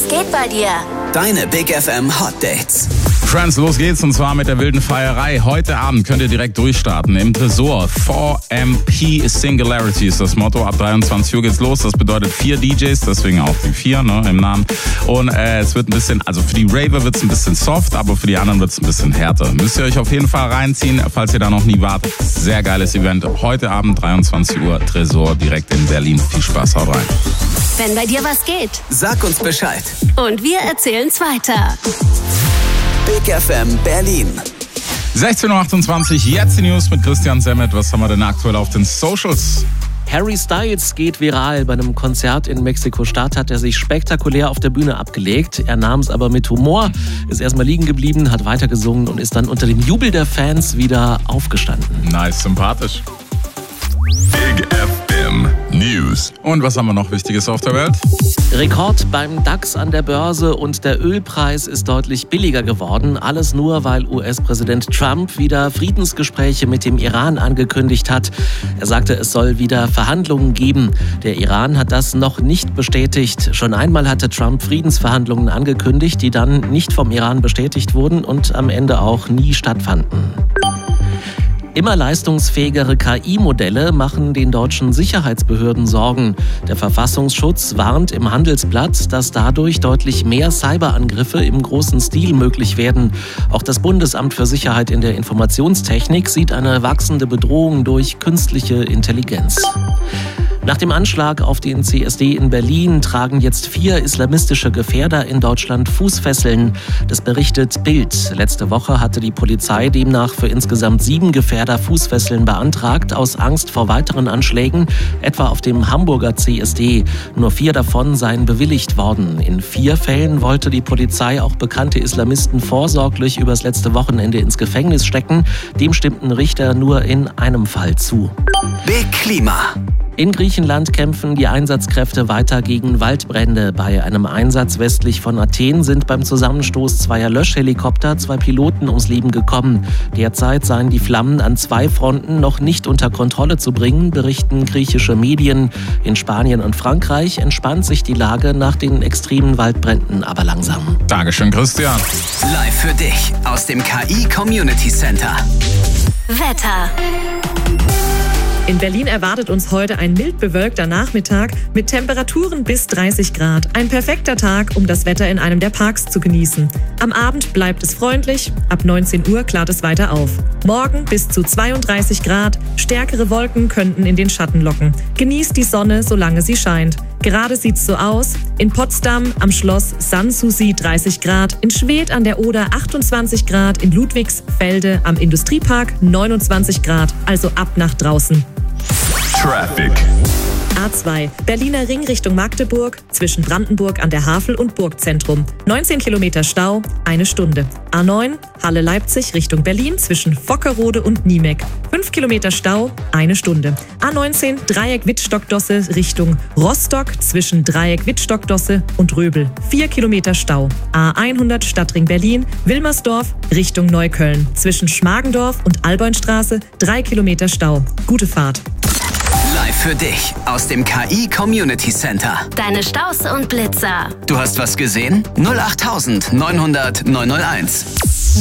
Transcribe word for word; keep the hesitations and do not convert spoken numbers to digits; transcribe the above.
geht bei dir? Deine Big F M Hot Dates. Friends, los geht's und zwar mit der wilden Feierei. Heute Abend könnt ihr direkt durchstarten im Tresor. vier M P Singularity ist das Motto. Ab dreiundzwanzig Uhr geht's los. Das bedeutet vier D Js, deswegen auch die vier, ne, im Namen. Und äh, es wird ein bisschen, also für die Raver wird's ein bisschen soft, aber für die anderen wird's ein bisschen härter. Müsst ihr euch auf jeden Fall reinziehen, falls ihr da noch nie wart. Sehr geiles Event. Heute Abend dreiundzwanzig Uhr, Tresor direkt in Berlin. Viel Spaß, haut rein. Wenn bei dir was geht. Sag uns Bescheid. Und wir erzählen's weiter. Big F M Berlin. sechzehn Uhr achtundzwanzig, jetzt die News mit Christian Semmet. Was haben wir denn aktuell auf den Socials? Harry Styles geht viral. Bei einem Konzert in Mexiko-Stadt hat er sich spektakulär auf der Bühne abgelegt. Er nahm es aber mit Humor, ist erstmal liegen geblieben, hat weitergesungen und ist dann unter dem Jubel der Fans wieder aufgestanden. Nice, sympathisch. Big F M News. Und was haben wir noch Wichtiges auf der Welt? Rekord beim DAX an der Börse und der Ölpreis ist deutlich billiger geworden. Alles nur, weil U S-Präsident Trump wieder Friedensgespräche mit dem Iran angekündigt hat. Er sagte, es soll wieder Verhandlungen geben. Der Iran hat das noch nicht bestätigt. Schon einmal hatte Trump Friedensverhandlungen angekündigt, die dann nicht vom Iran bestätigt wurden und am Ende auch nie stattfanden. Immer leistungsfähigere K I-Modelle machen den deutschen Sicherheitsbehörden Sorgen. Der Verfassungsschutz warnt im Handelsblatt, dass dadurch deutlich mehr Cyberangriffe im großen Stil möglich werden. Auch das Bundesamt für Sicherheit in der Informationstechnik sieht eine wachsende Bedrohung durch künstliche Intelligenz. Nach dem Anschlag auf den C S D in Berlin tragen jetzt vier islamistische Gefährder in Deutschland Fußfesseln. Das berichtet Bild. Letzte Woche hatte die Polizei demnach für insgesamt sieben Gefährder Fußfesseln beantragt, aus Angst vor weiteren Anschlägen, etwa auf dem Hamburger C S D. Nur vier davon seien bewilligt worden. In vier Fällen wollte die Polizei auch bekannte Islamisten vorsorglich übers letzte Wochenende ins Gefängnis stecken. Dem stimmten Richter nur in einem Fall zu. Big Klima. In Griechenland kämpfen die Einsatzkräfte weiter gegen Waldbrände. Bei einem Einsatz westlich von Athen sind beim Zusammenstoß zweier Löschhelikopter zwei Piloten ums Leben gekommen. Derzeit seien die Flammen an zwei Fronten noch nicht unter Kontrolle zu bringen, berichten griechische Medien. In Spanien und Frankreich entspannt sich die Lage nach den extremen Waldbränden aber langsam. Dankeschön, Christian. Live für dich aus dem K I Community Center. Wetter. In Berlin erwartet uns heute ein mild bewölkter Nachmittag mit Temperaturen bis dreißig Grad. Ein perfekter Tag, um das Wetter in einem der Parks zu genießen. Am Abend bleibt es freundlich, ab neunzehn Uhr klart es weiter auf. Morgen bis zu zweiunddreißig Grad, stärkere Wolken könnten in den Schatten locken. Genießt die Sonne, solange sie scheint. Gerade sieht's so aus. In Potsdam am Schloss Sanssouci dreißig Grad, in Schwedt an der Oder achtundzwanzig Grad, in Ludwigsfelde am Industriepark neunundzwanzig Grad, also ab nach draußen. Traffic. A zwei, Berliner Ring Richtung Magdeburg, zwischen Brandenburg an der Havel und Burgzentrum. neunzehn Kilometer Stau, eine Stunde. A neun, Halle-Leipzig Richtung Berlin, zwischen Vockerode und Niemek. fünf Kilometer Stau, eine Stunde. A neunzehn, Dreieck Wittstock-Dosse Richtung Rostock, zwischen Dreieck Wittstock-Dosse und Röbel. vier Kilometer Stau. A hundert, Stadtring Berlin, Wilmersdorf Richtung Neukölln, zwischen Schmargendorf und Alboinstraße, drei Kilometer Stau. Gute Fahrt. Live für dich aus dem K I Community Center. Deine Staus und Blitzer. Du hast was gesehen? null acht neun null null neun null eins.